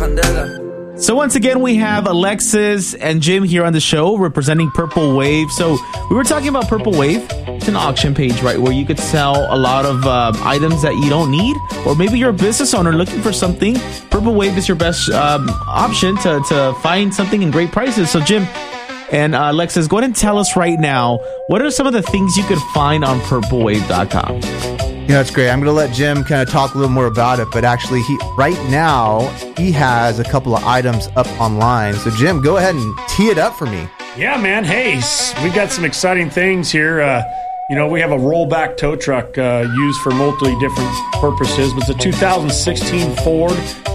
So once again, we have Alexis and Jim here on the show representing Purple Wave. So we were talking about Purple Wave. It's an auction page, right, where you could sell a lot of items that you don't need, or maybe you're a business owner looking for something. Purple Wave is your best option to find something in great prices. So Jim and Alexis, go ahead and tell us right now, what are some of the things you could find on purplewave.com? It's great. I'm going to let Jim kind of talk a little more about it, but actually, right now, he has a couple of items up online. So, Jim, go ahead and tee it up for me. Yeah, man. Hey, we got some exciting things here. We have a rollback tow truck used for multiple different purposes. It's a 2016 Ford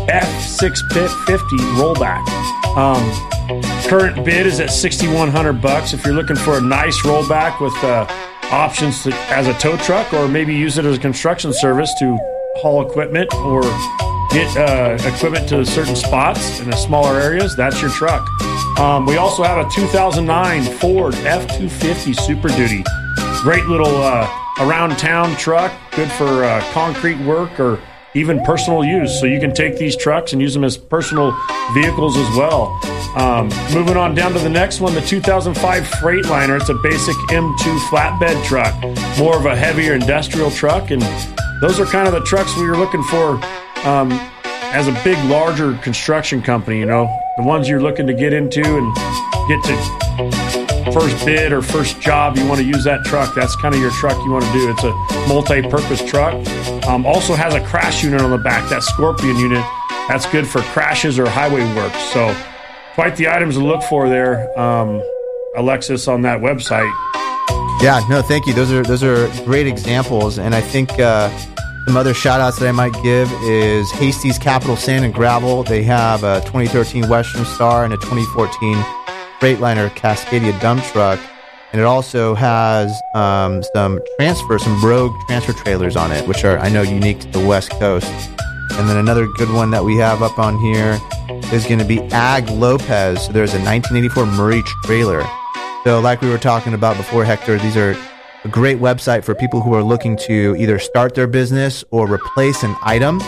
F650 rollback. Current bid is at $6,100. If you're looking for a nice rollback with options as a tow truck, or maybe use it as a construction service to haul equipment or get equipment to certain spots in the smaller areas, that's your truck. We also have a 2009 Ford F250 Super Duty. Great little around town truck, good for concrete work or even personal use. So you can take these trucks and use them as personal vehicles as well. Moving on down to the next one, the 2005 Freightliner. It's a basic M2 flatbed truck, more of a heavier industrial truck. And those are kind of the trucks we were looking for as a big, larger construction company, the ones you're looking to get into and get to first bid or first job. You want to use that truck. That's kind of your truck you want to do. It's a multi-purpose truck. Also has a crash unit on the back, that Scorpion unit. That's good for crashes or highway work. So quite the items to look for there, Alexis, on that website. Yeah, no, thank you. Those are great examples, and I think some other shout-outs that I might give is Hasty's Capital Sand and Gravel. They have a 2013 Western Star and a 2014 Freightliner Cascadia dump truck, and it also has some Rogue transfer trailers on it, which are, I know, unique to the West Coast. And then another good one that we have up on here is going to be Ag Lopez. So there's a 1984 Murray trailer. So like we were talking about before, Hector, these are a great website for people who are looking to either start their business or replace an item.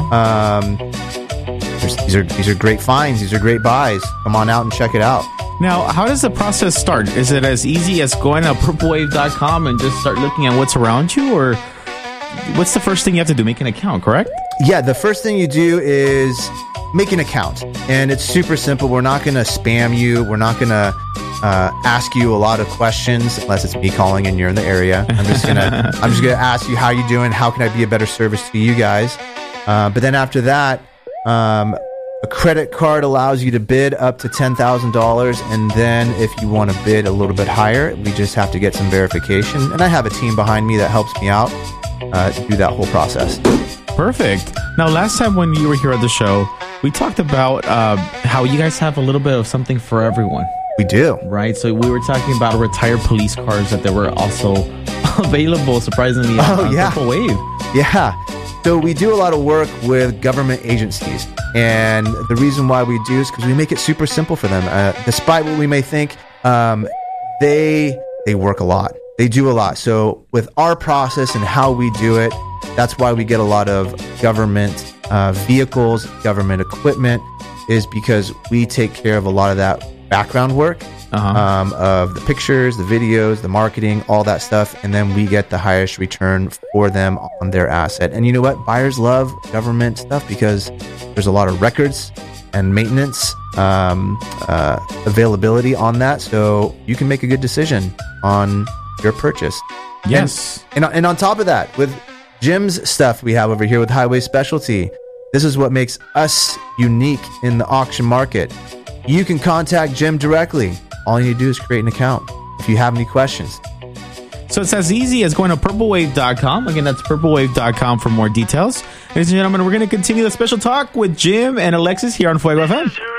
These are great finds. These are great buys. Come on out and check it out. Now, how does the process start? Is it as easy as going to purplewave.com and just start looking at what's around you, or what's the first thing you have to do? Make an account, correct? Yeah, the first thing you do is make an account, and it's super simple. We're not going to spam you. We're not going to ask you a lot of questions unless it's me calling and you're in the area. I'm just gonna ask you how you doing. How can I be a better service to you guys? But then after that, a credit card allows you to bid up to $10,000, and then if you want to bid a little bit higher, we just have to get some verification. And I have a team behind me that helps me out to do that whole process. Perfect. Now, last time when you were here at the show, we talked about how you guys have a little bit of something for everyone. We do. Right? So we were talking about retired police cars that they were also available, surprisingly, on Purple Wave. Yeah. So we do a lot of work with government agencies. And the reason why we do is because we make it super simple for them. Despite what we may think, they work a lot. They do a lot. So with our process and how we do it, that's why we get a lot of government vehicles, government equipment, is because we take care of a lot of that background work of the pictures, the videos, the marketing, all that stuff, and then we get the highest return for them on their asset. And you know what? Buyers love government stuff because there's a lot of records and maintenance availability on that, so you can make a good decision on your purchase. Yes. And on top of that, with Jim's stuff we have over here with Highway Specialty, this is what makes us unique in the auction market. You can contact Jim directly. All you need to do is create an account if you have any questions. So it's as easy as going to purplewave.com. Again, that's purplewave.com for more details. Ladies and gentlemen, we're going to continue the special talk with Jim and Alexis here on Fuego FM.